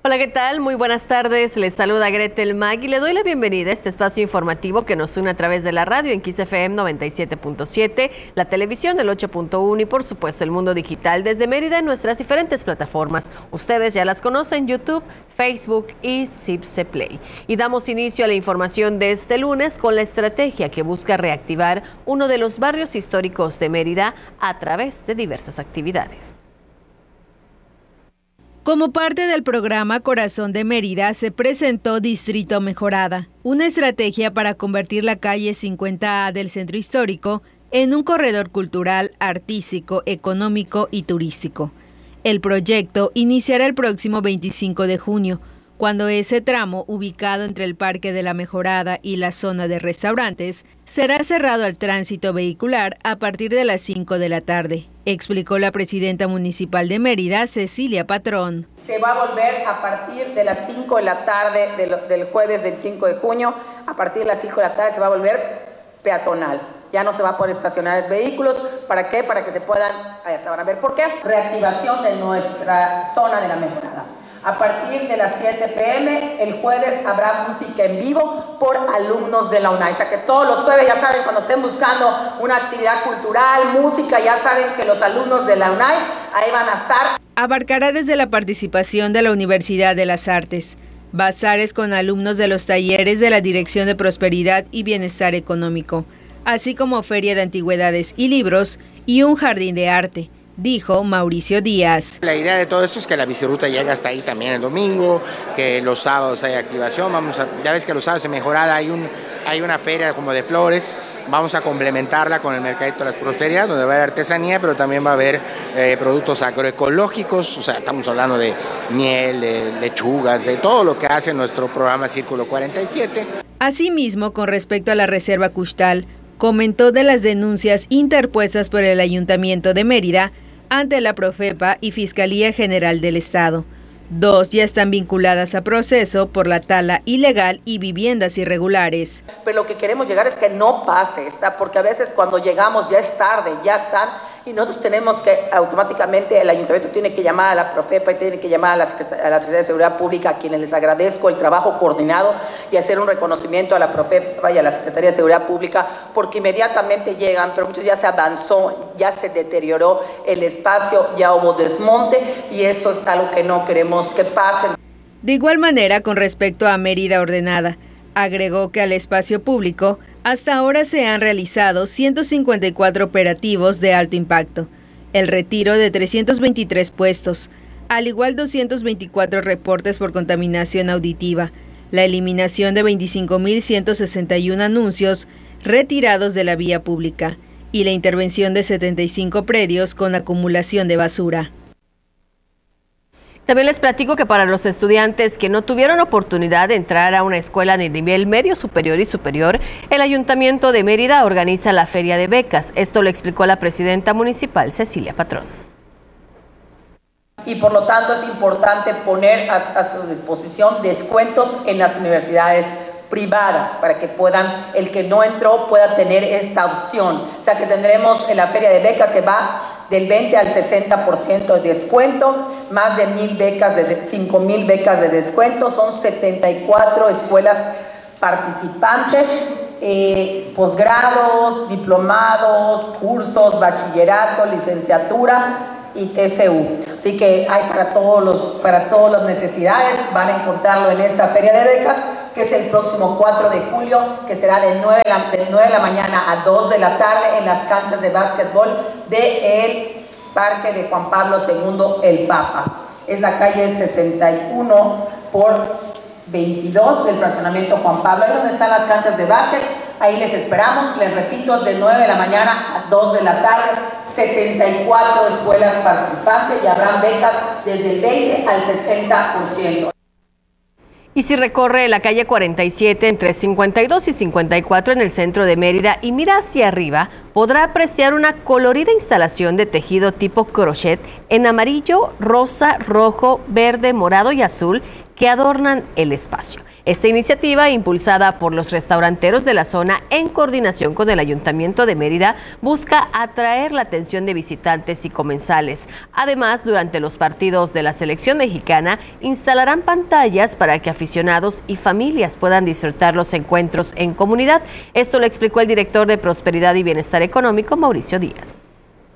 Hola, ¿qué tal? Muy buenas tardes. Les saluda Gretel Mag y le doy la bienvenida a este espacio informativo que nos une a través de la radio en Kiss FM 97.7, la televisión del 8.1 y por supuesto el mundo digital desde Mérida en nuestras diferentes plataformas. Ustedes ya las conocen, YouTube, Facebook y Zipse Play. Y damos inicio a la información de este lunes con la estrategia que busca reactivar uno de los barrios históricos de Mérida a través de diversas actividades. Como parte del programa Corazón de Mérida, se presentó Distrito Mejorada, una estrategia para convertir la calle 50A del centro histórico en un corredor cultural, artístico, económico y turístico. El proyecto iniciará el próximo 25 de junio, cuando ese tramo, ubicado entre el Parque de la Mejorada y la zona de restaurantes, será cerrado al tránsito vehicular a partir de las 5 de la tarde, explicó la presidenta municipal de Mérida, Cecilia Patrón. Se va a volver a partir de las 5 de la tarde del jueves 25 de junio, a partir de las 5 de la tarde se va a volver peatonal. Ya no se va a poder estacionar vehículos. ¿Para qué? Para que se puedan, van a ver por qué. Reactivación de nuestra zona de la Mejorada. A partir de las 7 p.m. el jueves habrá música en vivo por alumnos de la UNAI. O sea que todos los jueves, ya saben, cuando estén buscando una actividad cultural, música, ya saben que los alumnos de la UNAI ahí van a estar. Abarcará desde la participación de la Universidad de las Artes, bazares con alumnos de los talleres de la Dirección de Prosperidad y Bienestar Económico, así como feria de antigüedades y libros y un jardín de arte, dijo Mauricio Díaz. La idea de todo esto es que la biciruta llegue hasta ahí también el domingo, que los sábados hay activación, ya ves que los sábados en Mejorada hay una feria como de flores, vamos a complementarla con el Mercadito de las Prosperidad, donde va a haber artesanía, pero también va a haber productos agroecológicos, o sea, estamos hablando de miel, de lechugas, de todo lo que hace nuestro programa Círculo 47. Asimismo, con respecto a la Reserva Kuxtal, comentó de las denuncias interpuestas por el Ayuntamiento de Mérida ante la Profepa y Fiscalía General del Estado. 2 ya están vinculadas a proceso por la tala ilegal y viviendas irregulares. Pero lo que queremos llegar es que no pase, porque a veces cuando llegamos ya es tarde, ya están, y nosotros tenemos que automáticamente, el ayuntamiento tiene que llamar a la Profepa y tiene que llamar a la Secretaría de Seguridad Pública, a quienes les agradezco el trabajo coordinado y hacer un reconocimiento a la Profepa y a la Secretaría de Seguridad Pública, porque inmediatamente llegan, pero muchos ya se avanzó, ya se deterioró el espacio, ya hubo desmonte y eso es algo que no queremos que pasen. De igual manera, con respecto a Mérida Ordenada, agregó que al espacio público hasta ahora se han realizado 154 operativos de alto impacto, el retiro de 323 puestos, al igual 224 reportes por contaminación auditiva, la eliminación de 25.161 anuncios retirados de la vía pública y la intervención de 75 predios con acumulación de basura. También les platico que para los estudiantes que no tuvieron oportunidad de entrar a una escuela de nivel medio superior y superior, el Ayuntamiento de Mérida organiza la Feria de Becas. Esto lo explicó la presidenta municipal, Cecilia Patrón. Y por lo tanto es importante poner a su disposición descuentos en las universidades privadas para que el que no entró pueda tener esta opción. O sea que tendremos en la Feria de Beca que va del 20 al 60% de descuento, más de 5,000 becas de descuento, son 74 escuelas participantes, posgrados, diplomados, cursos, bachillerato, licenciatura y TCU. Así que hay para todas las necesidades, van a encontrarlo en esta Feria de Becas, que es el próximo 4 de julio, que será de 9 de la mañana a 2 de la tarde en las canchas de básquetbol del Parque de Juan Pablo II, el Papa. Es la calle 61 por 22 del fraccionamiento Juan Pablo, ahí donde están las canchas de básquet. Ahí les esperamos, les repito, es de 9 de la mañana a 2 de la tarde, 74 escuelas participantes y habrán becas desde el 20 al 60%. Y si recorre la calle 47 entre 52 y 54 en el centro de Mérida y mira hacia arriba, podrá apreciar una colorida instalación de tejido tipo crochet en amarillo, rosa, rojo, verde, morado y azul que adornan el espacio. Esta iniciativa, impulsada por los restauranteros de la zona en coordinación con el Ayuntamiento de Mérida, busca atraer la atención de visitantes y comensales. Además, durante los partidos de la selección mexicana, instalarán pantallas para que aficionados y familias puedan disfrutar los encuentros en comunidad. Esto lo explicó el director de Prosperidad y Bienestar Económico, Mauricio Díaz.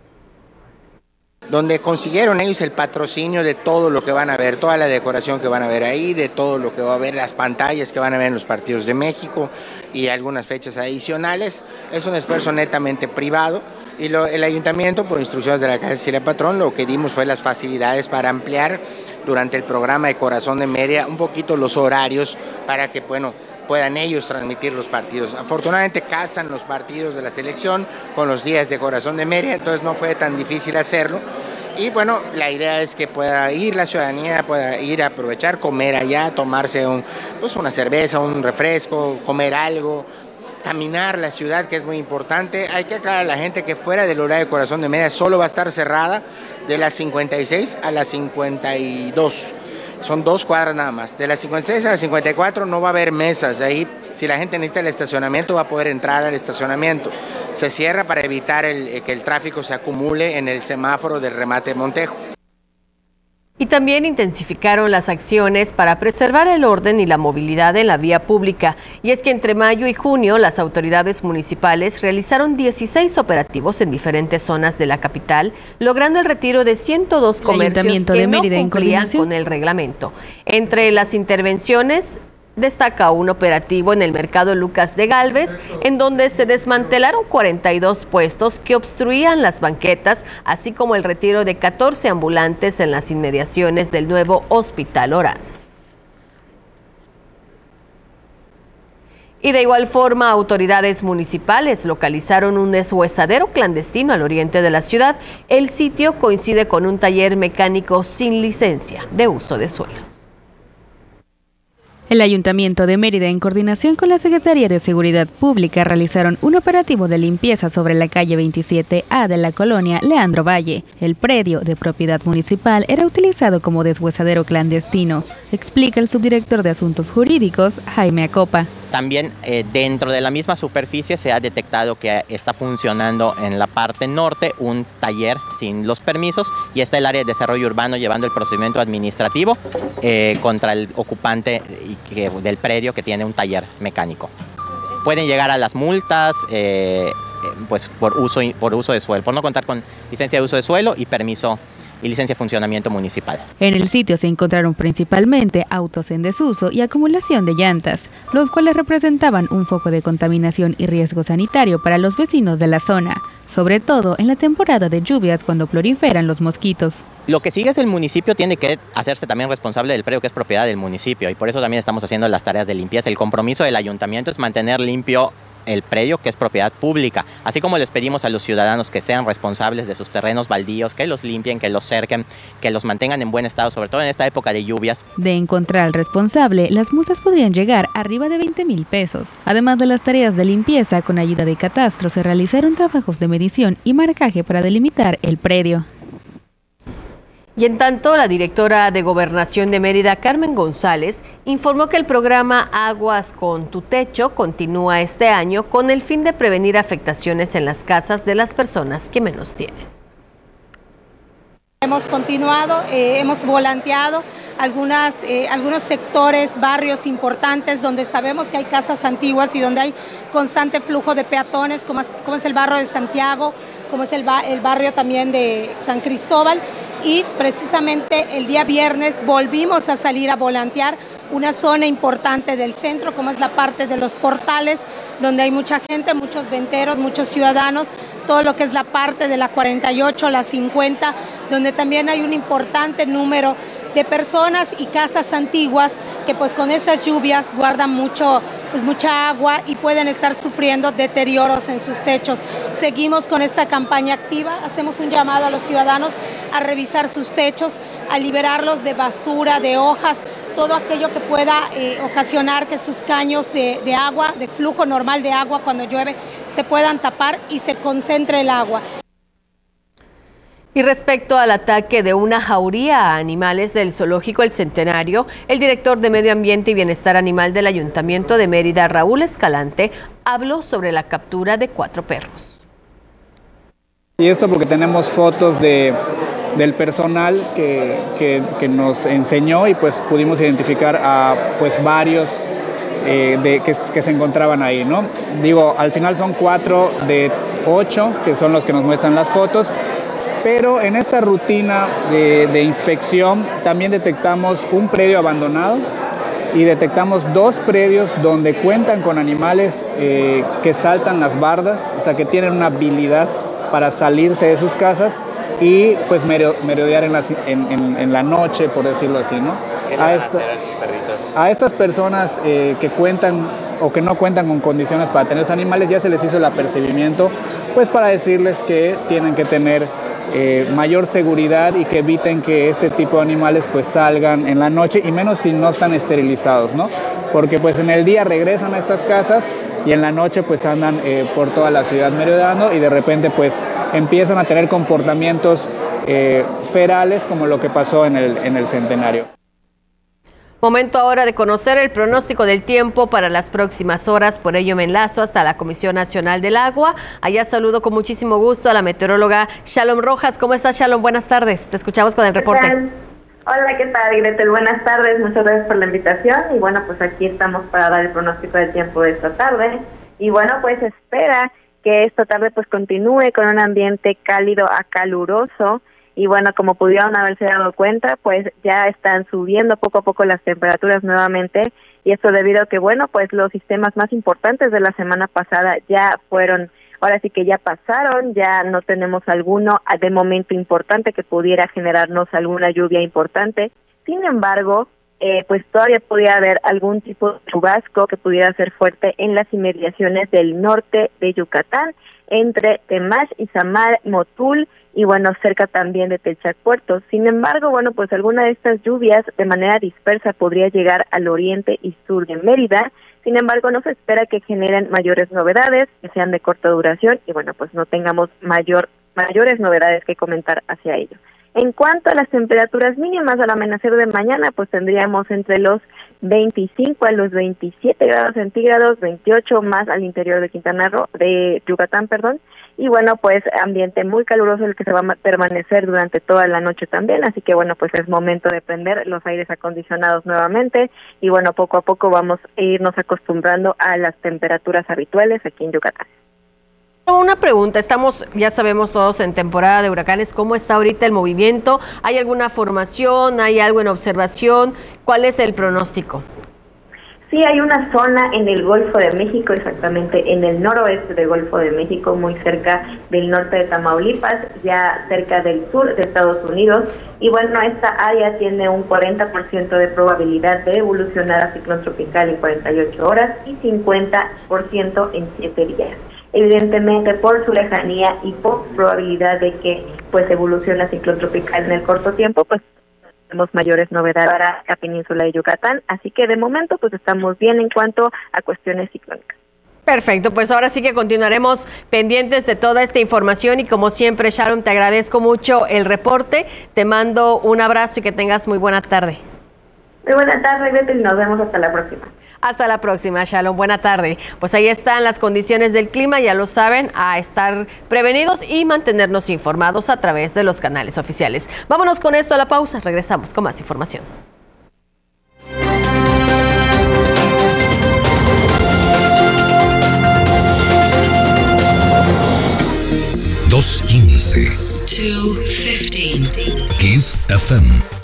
Donde consiguieron ellos el patrocinio de todo lo que van a ver, toda la decoración que van a ver ahí, de todo lo que va a ver, las pantallas que van a ver en los partidos de México y algunas fechas adicionales. Es un esfuerzo netamente privado y el ayuntamiento, por instrucciones de la alcaldesa Cecilia Patrón, lo que dimos fue las facilidades para ampliar durante el programa de Corazón de Mérida un poquito los horarios para que, puedan ellos transmitir los partidos. Afortunadamente casan los partidos de la selección con los días de Corazón de Mérida, entonces no fue tan difícil hacerlo. Y la idea es que pueda ir la ciudadanía, pueda ir a aprovechar, comer allá, tomarse una cerveza, un refresco, comer algo, caminar la ciudad, que es muy importante. Hay que aclarar a la gente que fuera del horario de Corazón de Mérida solo va a estar cerrada de las 56 a las 52. Son 2 cuadras nada más. De las 56 a las 54 no va a haber mesas. Ahí, si la gente necesita el estacionamiento, va a poder entrar al estacionamiento. Se cierra para evitar que el tráfico se acumule en el semáforo del remate de Montejo. Y también intensificaron las acciones para preservar el orden y la movilidad en la vía pública. Y es que entre mayo y junio las autoridades municipales realizaron 16 operativos en diferentes zonas de la capital, logrando el retiro de 102 comercios que no cumplían con el reglamento. Entre las intervenciones destaca un operativo en el mercado Lucas de Gálvez, en donde se desmantelaron 42 puestos que obstruían las banquetas, así como el retiro de 14 ambulantes en las inmediaciones del nuevo Hospital Orán. Y de igual forma, autoridades municipales localizaron un deshuesadero clandestino al oriente de la ciudad. El sitio coincide con un taller mecánico sin licencia de uso de suelo. El Ayuntamiento de Mérida, en coordinación con la Secretaría de Seguridad Pública, realizaron un operativo de limpieza sobre la calle 27A de la colonia Leandro Valle. El predio, de propiedad municipal, era utilizado como deshuesadero clandestino, explica el subdirector de Asuntos Jurídicos, Jaime Acopa. También dentro de la misma superficie se ha detectado que está funcionando en la parte norte un taller sin los permisos y está el área de desarrollo urbano llevando el procedimiento administrativo contra el ocupante del predio que tiene un taller mecánico. Pueden llegar a las multas por uso de suelo, por no contar con licencia de uso de suelo y permiso y licencia de funcionamiento municipal. En el sitio se encontraron principalmente autos en desuso y acumulación de llantas, los cuales representaban un foco de contaminación y riesgo sanitario para los vecinos de la zona, sobre todo en la temporada de lluvias cuando proliferan los mosquitos. Lo que sigue es el municipio tiene que hacerse también responsable del predio que es propiedad del municipio y por eso también estamos haciendo las tareas de limpieza. El compromiso del ayuntamiento es mantener limpio el predio que es propiedad pública, así como les pedimos a los ciudadanos que sean responsables de sus terrenos baldíos, que los limpien, que los cerquen, que los mantengan en buen estado, sobre todo en esta época de lluvias. De encontrar al responsable, las multas podrían llegar arriba de 20,000 pesos. Además de las tareas de limpieza, con ayuda de catastro se realizaron trabajos de medición y marcaje para delimitar el predio. Y en tanto, la directora de Gobernación de Mérida, Carmen González, informó que el programa Aguas con tu Techo continúa este año con el fin de prevenir afectaciones en las casas de las personas que menos tienen. Hemos continuado, hemos volanteado algunos sectores, barrios importantes donde sabemos que hay casas antiguas y donde hay constante flujo de peatones, como es el barrio de Santiago, como es el barrio también de San Cristóbal. Y precisamente el día viernes volvimos a salir a volantear una zona importante del centro, como es la parte de los portales, donde hay mucha gente, muchos venteros, muchos ciudadanos, todo lo que es la parte de la 48, la 50, donde también hay un importante número de personas y casas antiguas que pues con esas lluvias guardan mucha agua y pueden estar sufriendo deterioros en sus techos. Seguimos con esta campaña activa, hacemos un llamado a los ciudadanos a revisar sus techos, a liberarlos de basura, de hojas, todo aquello que pueda ocasionar que sus caños de agua, de flujo normal de agua cuando llueve, se puedan tapar y se concentre el agua. Y respecto al ataque de una jauría a animales del zoológico El Centenario, el director de Medio Ambiente y Bienestar Animal del Ayuntamiento de Mérida, Raúl Escalante, habló sobre la captura de 4 perros. Y esto porque tenemos fotos del personal que nos enseñó y pues pudimos identificar a pues varios que se encontraban ahí, ¿no? Digo, al final son 4 de 8 que son los que nos muestran las fotos. Pero en esta rutina de inspección también detectamos un predio abandonado y detectamos 2 predios donde cuentan con animales que saltan las bardas, o sea que tienen una habilidad para salirse de sus casas y pues merodear en la noche, por decirlo así, ¿no? A estas personas que cuentan o que no cuentan con condiciones para tener los animales ya se les hizo el apercibimiento, pues para decirles que tienen que tener mayor seguridad y que eviten que este tipo de animales pues salgan en la noche y menos si no están esterilizados, ¿no? Porque pues en el día regresan a estas casas y en la noche pues andan por toda la ciudad merodeando y de repente pues empiezan a tener comportamientos ferales como lo que pasó en el Centenario. Momento ahora de conocer el pronóstico del tiempo para las próximas horas. Por ello me enlazo hasta la Comisión Nacional del Agua. Allá saludo con muchísimo gusto a la meteoróloga Shalom Rojas. ¿Cómo estás, Shalom? Buenas tardes. Te escuchamos con el reporte. Hola, ¿qué tal, Gretel? Buenas tardes. Muchas gracias por la invitación. Y bueno, pues aquí estamos para dar el pronóstico del tiempo de esta tarde. Y bueno, pues espera que esta tarde pues continúe con un ambiente cálido a caluroso. Y bueno, como pudieron haberse dado cuenta, pues ya están subiendo poco a poco las temperaturas nuevamente, y esto debido a que, bueno, pues los sistemas más importantes de la semana pasada ya fueron, ahora sí que ya pasaron, ya no tenemos alguno de momento importante que pudiera generarnos alguna lluvia importante. Sin embargo, pues todavía podría haber algún tipo de chubasco que pudiera ser fuerte en las inmediaciones del norte de Yucatán, entre Temax, Izamal, Motul, y bueno, cerca también de Telchac Puerto. Sin embargo, bueno, pues alguna de estas lluvias de manera dispersa podría llegar al oriente y sur de Mérida. Sin embargo, no se espera que generen mayores novedades, que sean de corta duración, y bueno, pues no tengamos mayores novedades que comentar hacia ello. En cuanto a las temperaturas mínimas al amanecer de mañana, pues tendríamos entre los 25 a los 27 grados centígrados, 28 más al interior de Yucatán, y bueno, pues ambiente muy caluroso el que se va a permanecer durante toda la noche también, así que bueno, pues es momento de prender los aires acondicionados nuevamente, y bueno, poco a poco vamos a irnos acostumbrando a las temperaturas habituales aquí en Yucatán. Una pregunta, ya sabemos todos en temporada de huracanes, ¿cómo está ahorita el movimiento? ¿Hay alguna formación? ¿Hay algo en observación? ¿Cuál es el pronóstico? Sí, hay una zona en el Golfo de México, exactamente en el noroeste del Golfo de México, muy cerca del norte de Tamaulipas, ya cerca del sur de Estados Unidos. Y bueno, esta área tiene un 40% de probabilidad de evolucionar a ciclón tropical en 48 horas y 50% en 7 días. Evidentemente, por su lejanía y por probabilidad de que pues evolucione a ciclón tropical en el corto tiempo, pues tenemos mayores novedades para la península de Yucatán, así que de momento pues estamos bien en cuanto a cuestiones ciclónicas. Perfecto, pues ahora sí que continuaremos pendientes de toda esta información y como siempre, Sharon, te agradezco mucho el reporte, te mando un abrazo y que tengas muy buena tarde. Muy buena tarde, Gretel, y nos vemos hasta la próxima. Hasta la próxima, Shalom. Buena tarde. Pues ahí están las condiciones del clima, ya lo saben, a estar prevenidos y mantenernos informados a través de los canales oficiales. Vámonos con esto a la pausa, regresamos con más información. $2.15. $2.15. Kiss FM.